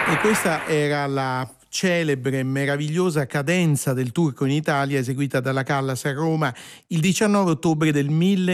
E questa era la celebre e meravigliosa cadenza del turco in Italia eseguita dalla Callas a Roma il 19 ottobre del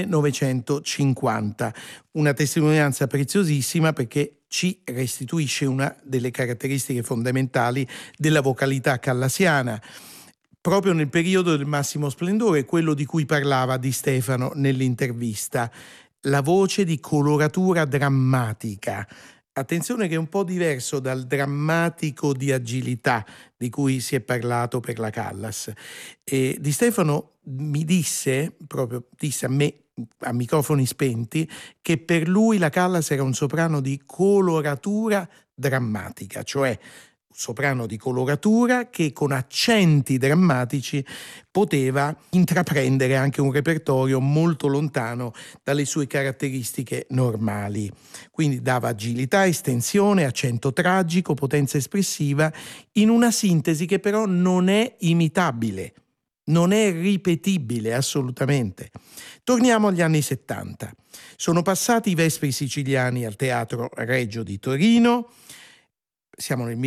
1950. Una testimonianza preziosissima perché ci restituisce una delle caratteristiche fondamentali della vocalità callasiana, proprio nel periodo del massimo splendore, quello di cui parlava Di Stefano nell'intervista. La voce di coloratura drammatica. Attenzione che è un po' diverso dal drammatico di agilità di cui si è parlato per la Callas. E Di Stefano mi disse a me a microfoni spenti che per lui la Callas era un soprano di coloratura drammatica, cioè soprano di coloratura che con accenti drammatici poteva intraprendere anche un repertorio molto lontano dalle sue caratteristiche normali. Quindi dava agilità, estensione, accento tragico, potenza espressiva, in una sintesi che però non è imitabile, non è ripetibile assolutamente. Torniamo agli anni 70. Sono passati i Vespri siciliani al Teatro Regio di Torino. Siamo nel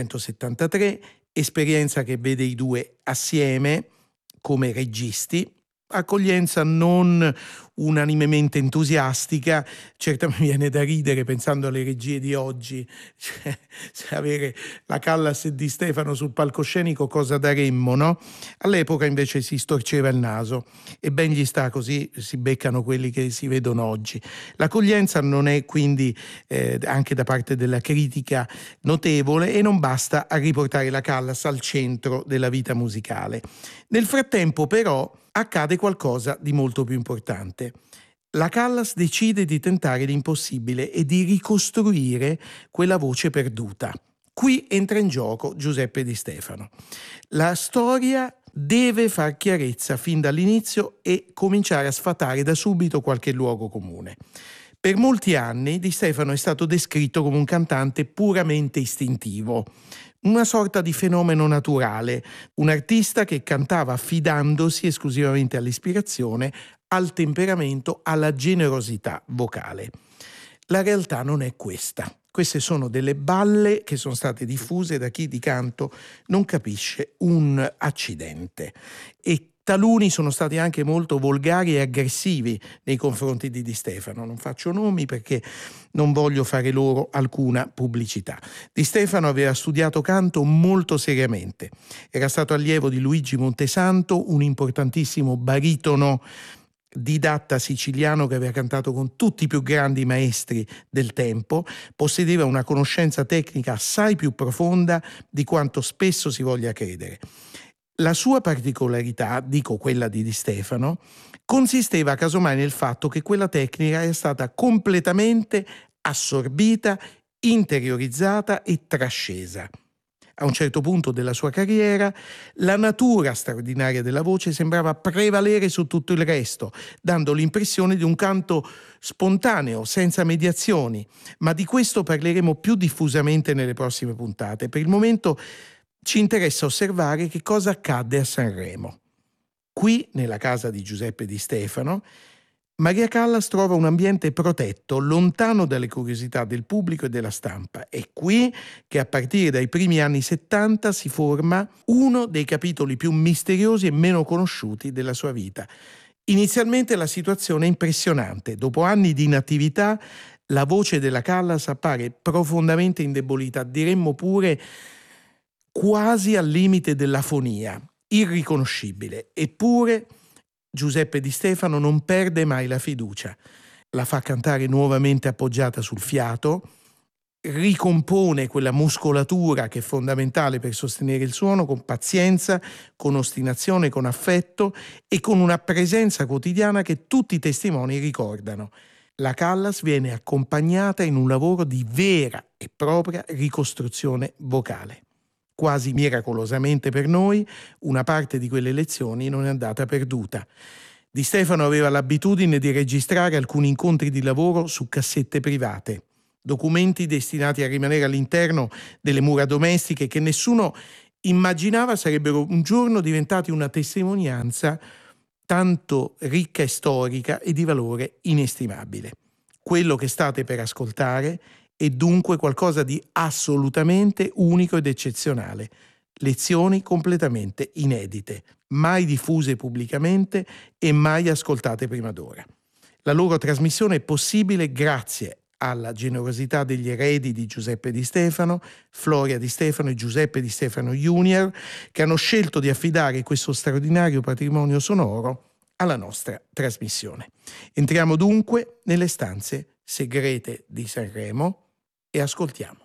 1973, esperienza che vede i due assieme come registi, accoglienza non unanimemente entusiastica. Certo, mi viene da ridere pensando alle regie di oggi, cioè, avere la Callas e Di Stefano sul palcoscenico cosa daremmo, no? All'epoca invece si storceva il naso e ben gli sta, così si beccano quelli che si vedono oggi. L'accoglienza non è quindi anche da parte della critica notevole e non basta a riportare la Callas al centro della vita musicale. Nel frattempo però accade qualcosa di molto più importante. La Callas decide di tentare l'impossibile e di ricostruire quella voce perduta. Qui entra in gioco Giuseppe Di Stefano. La storia deve far chiarezza fin dall'inizio e cominciare a sfatare da subito qualche luogo comune. Per molti anni Di Stefano è stato descritto come un cantante puramente istintivo, una sorta di fenomeno naturale, un artista che cantava affidandosi esclusivamente all'ispirazione, al temperamento, alla generosità vocale. La realtà non è questa. Queste sono delle balle che sono state diffuse da chi di canto non capisce un accidente e taluni sono stati anche molto volgari e aggressivi nei confronti di Di Stefano. Non faccio nomi perché non voglio fare loro alcuna pubblicità. Di Stefano aveva studiato canto molto seriamente. Era stato allievo di Luigi Montesanto, un importantissimo baritono didatta siciliano che aveva cantato con tutti i più grandi maestri del tempo, possedeva una conoscenza tecnica assai più profonda di quanto spesso si voglia credere. La sua particolarità, dico quella di Di Stefano, consisteva casomai nel fatto che quella tecnica era stata completamente assorbita, interiorizzata e trascesa. A un certo punto della sua carriera, la natura straordinaria della voce sembrava prevalere su tutto il resto, dando l'impressione di un canto spontaneo, senza mediazioni. Ma di questo parleremo più diffusamente nelle prossime puntate. Per il momento ci interessa osservare che cosa accadde a Sanremo. Qui, nella casa di Giuseppe Di Stefano, Maria Callas trova un ambiente protetto, lontano dalle curiosità del pubblico e della stampa. È qui che a partire dai primi anni 70 si forma uno dei capitoli più misteriosi e meno conosciuti della sua vita. Inizialmente la situazione è impressionante. Dopo anni di inattività, la voce della Callas appare profondamente indebolita, diremmo pure quasi al limite dell'afonia, irriconoscibile. Eppure Giuseppe Di Stefano non perde mai la fiducia. La fa cantare nuovamente appoggiata sul fiato, ricompone quella muscolatura che è fondamentale per sostenere il suono con pazienza, con ostinazione, con affetto e con una presenza quotidiana che tutti i testimoni ricordano. La Callas viene accompagnata in un lavoro di vera e propria ricostruzione vocale. Quasi miracolosamente per noi, una parte di quelle lezioni non è andata perduta. Di Stefano aveva l'abitudine di registrare alcuni incontri di lavoro su cassette private, documenti destinati a rimanere all'interno delle mura domestiche che nessuno immaginava sarebbero un giorno diventati una testimonianza tanto ricca e storica e di valore inestimabile. Quello che state per ascoltare e dunque qualcosa di assolutamente unico ed eccezionale. Lezioni completamente inedite, mai diffuse pubblicamente e mai ascoltate prima d'ora. La loro trasmissione è possibile grazie alla generosità degli eredi di Giuseppe Di Stefano, Floria Di Stefano e Giuseppe Di Stefano Junior, che hanno scelto di affidare questo straordinario patrimonio sonoro alla nostra trasmissione. Entriamo dunque nelle stanze segrete di Sanremo e ascoltiamo.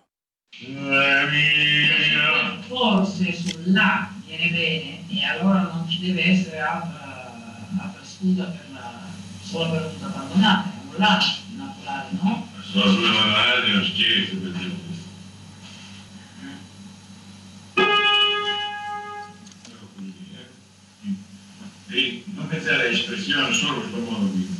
Forse sull'A viene bene e allora non ci deve essere altra scusa solo per tutta abbandonata, è un La naturale, no? Solo sulle manovre non scherzo per dire questo. E non pensare all'espressione solo in questo modo qui.